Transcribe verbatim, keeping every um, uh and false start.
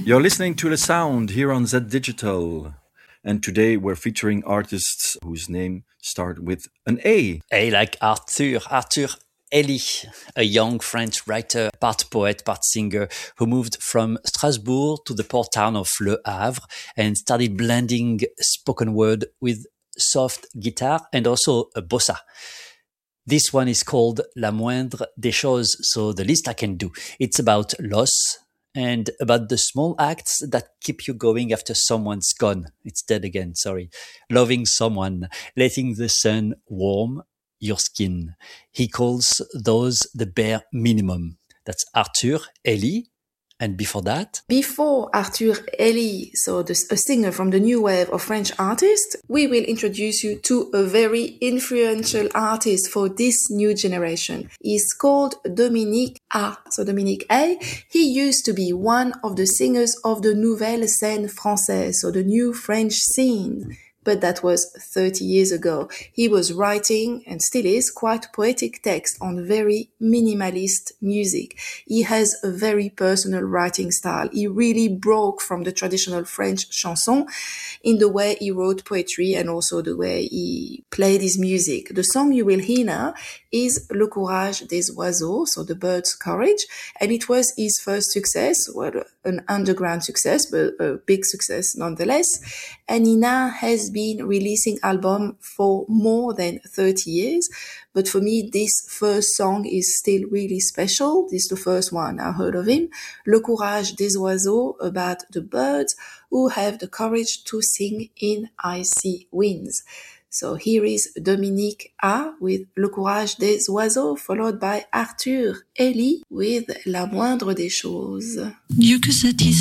You're listening to The Sound here on Z Digital. And today we're featuring artists whose name start with an A. A like Arthur. Arthur Elie, a young French writer, part poet, part singer, who moved from Strasbourg to the port town of Le Havre and started blending spoken word with soft guitar and also a bossa. This one is called La Moindre des Choses, so the least I can do. It's about loss and about the small acts that keep you going after someone's gone. It's dead again, sorry. Loving someone, letting the sun warm your skin. He calls those the bare minimum. That's Arthur Elie. And before that? Before Arthur Elie, so the, a singer from the new wave of French artists, we will introduce you to a very influential artist for this new generation. He's called Dominique A. So Dominique A, he used to be one of the singers of the Nouvelle Scène Française, so the new French scene. But that was thirty years ago. He was writing, and still is, quite poetic text on very minimalist music. He has a very personal writing style. He really broke from the traditional French chanson in the way he wrote poetry and also the way he played his music. The song you will hear now is Le Courage des Oiseaux, so the bird's courage, and it was his first success, well, an underground success, but a big success nonetheless. And he now has been releasing albums for more than thirty years. But for me, this first song is still really special. This is the first one I heard of him. Le Courage des Oiseaux, about the birds who have the courage to sing in icy winds. So here is Dominique A with Le Courage des Oiseaux, followed by Arthur Elie with La Moindre des Choses. Dieu que cette histoire